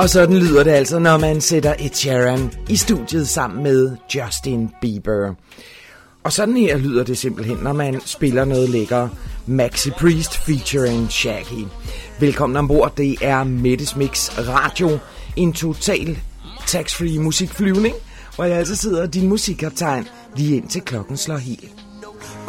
Og sådan lyder det altså, når man sætter Ed Sheeran i studiet sammen med Justin Bieber. Og sådan her lyder det simpelthen, når man spiller noget lækker Maxi Priest featuring Shaggy. Velkommen ombord, det er Mettes Mix Radio, en total tax-free musikflyvning, hvor jeg altså sidder din musikkaptajn lige indtil klokken slår helt.